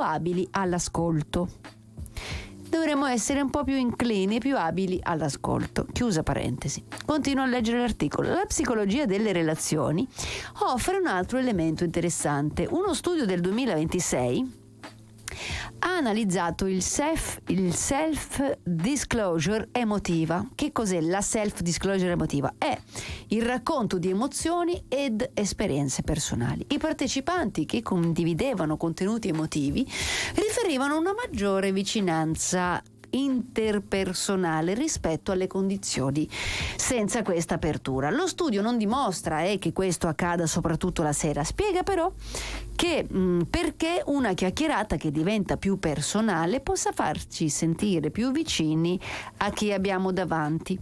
abili all'ascolto. Dovremmo essere un po' più inclini e più abili all'ascolto. Chiusa parentesi. Continuo a leggere l'articolo. La psicologia delle relazioni offre un altro elemento interessante. Uno studio del 2026 ha analizzato il self-disclosure emotiva. Che cos'è la self-disclosure emotiva? È il racconto di emozioni ed esperienze personali. I partecipanti che condividevano contenuti emotivi riferivano una maggiore vicinanza interpersonale rispetto alle condizioni senza questa apertura. Lo studio non dimostra che questo accada soprattutto la sera, spiega però che perché una chiacchierata che diventa più personale possa farci sentire più vicini a chi abbiamo davanti.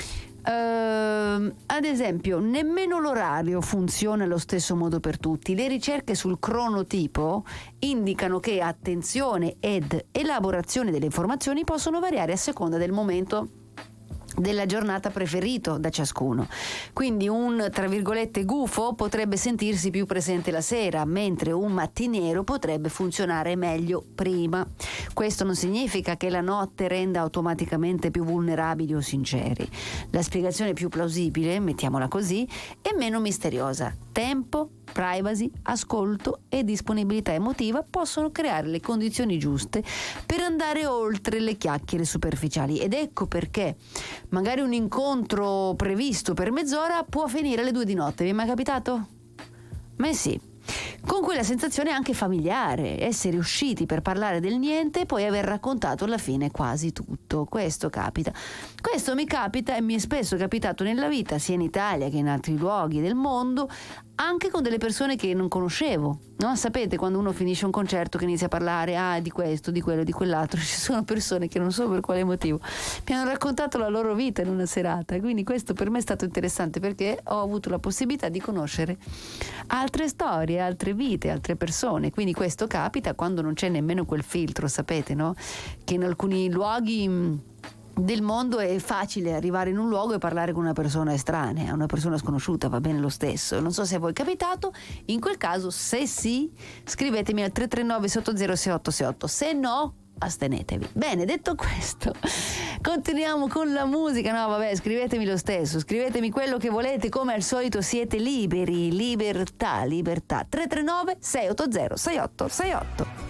Ad esempio, nemmeno l'orario funziona allo stesso modo per tutti. Le ricerche sul cronotipo indicano che attenzione ed elaborazione delle informazioni possono variare a seconda del momento della giornata preferito da ciascuno. Quindi un, tra virgolette, gufo potrebbe sentirsi più presente la sera, mentre un mattiniero potrebbe funzionare meglio prima. Questo non significa che la notte renda automaticamente più vulnerabili o sinceri. La spiegazione più plausibile, mettiamola così, è meno misteriosa. Tempo, privacy, ascolto e disponibilità emotiva possono creare le condizioni giuste per andare oltre le chiacchiere superficiali, ed ecco perché magari un incontro previsto per mezz'ora può finire alle 2 di notte. Vi è mai capitato? Ma sì. Con quella sensazione anche familiare, essere usciti per parlare del niente e poi aver raccontato alla fine quasi tutto. Questo capita. Questo mi capita e mi è spesso capitato nella vita, sia in Italia che in altri luoghi del mondo, anche con delle persone che non conoscevo, no? Sapete, quando uno finisce un concerto che inizia a parlare di questo, di quello, di quell'altro, ci sono persone che non so per quale motivo mi hanno raccontato la loro vita in una serata, quindi questo per me è stato interessante perché ho avuto la possibilità di conoscere altre storie, altre vite, altre persone. Quindi questo capita quando non c'è nemmeno quel filtro, sapete, no? Che in alcuni luoghi del mondo è facile arrivare in un luogo e parlare con una persona estranea, una persona sconosciuta, va bene lo stesso. Non so se a voi è capitato, in quel caso se sì, scrivetemi al 339 706868, se no astenetevi. Bene, detto questo, continuiamo con la musica. No vabbè, scrivetemi lo stesso, scrivetemi quello che volete, come al solito siete liberi. Libertà 339 680 6868.